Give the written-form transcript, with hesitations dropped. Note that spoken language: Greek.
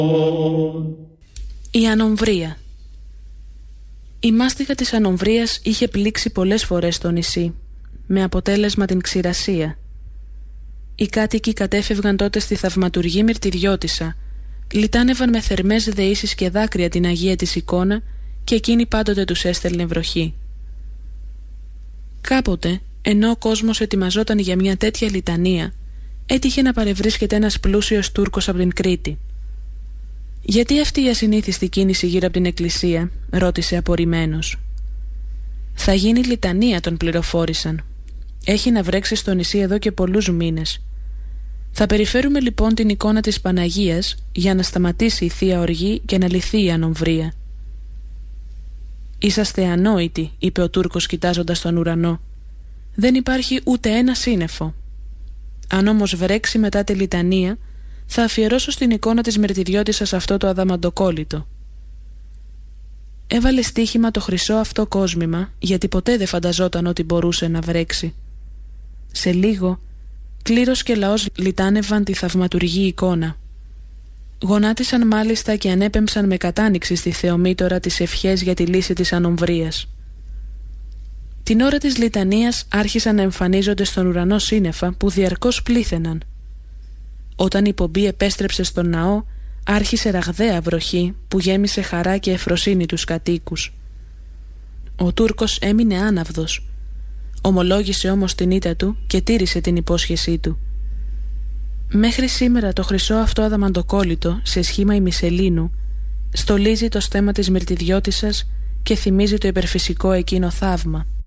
Η Ανομβρία. Η μάστιγα της Ανομβρίας είχε πλήξει πολλές φορές το νησί, με αποτέλεσμα την ξηρασία. Οι κάτοικοι κατέφευγαν τότε στη θαυματουργή Μυρτηριώτισσα, λιτάνευαν με θερμές δεήσεις και δάκρυα την Αγία της εικόνα και εκείνη πάντοτε τους έστελνε βροχή. Κάποτε, ενώ ο κόσμος ετοιμαζόταν για μια τέτοια λιτανία, έτυχε να παρευρίσκεται ένας πλούσιος Τούρκος από την Κρήτη. «Γιατί αυτή η ασυνήθιστη κίνηση γύρω από την εκκλησία?» ρώτησε απορριμμένος. «Θα γίνει λιτανία», τον πληροφόρησαν. «Έχει να βρέξει στο νησί εδώ και πολλούς μήνες. Θα περιφέρουμε λοιπόν την εικόνα της Παναγίας για να σταματήσει η Θεία Οργή και να λυθεί η Ανομβρία». «Είσαστε ανόητοι», είπε ο Τούρκος κοιτάζοντας τον ουρανό. «Δεν υπάρχει ούτε ένα σύννεφο. Αν όμως βρέξει μετά τη λιτανία, θα αφιερώσω στην εικόνα της Μυρτηριώτισσας αυτό το αδαμαντοκόλλητο». Έβαλε στοίχημα το χρυσό αυτό κόσμημα, γιατί ποτέ δεν φανταζόταν ότι μπορούσε να βρέξει. Σε λίγο, κλήρος και λαός λιτάνευαν τη θαυματουργή εικόνα. Γονάτισαν μάλιστα και ανέπεμψαν με κατάνοιξη στη Θεομήτωρα τις ευχές για τη λύση της Ανομβρίας. Την ώρα της λιτανίας άρχισαν να εμφανίζονται στον ουρανό σύννεφα που διαρκώς πλήθαιναν. Όταν η πομπή επέστρεψε στον ναό, άρχισε ραγδαία βροχή που γέμισε χαρά και ευφροσύνη τους κατοίκους. Ο Τούρκος έμεινε άναυδος. Ομολόγησε όμως την ήττα του και τήρησε την υπόσχεσή του. Μέχρι σήμερα το χρυσό αυτό αδαμαντοκόλλητο, σε σχήμα ημισελήνου, στολίζει το στέμμα της Μυρτηριώτισσας και θυμίζει το υπερφυσικό εκείνο θαύμα.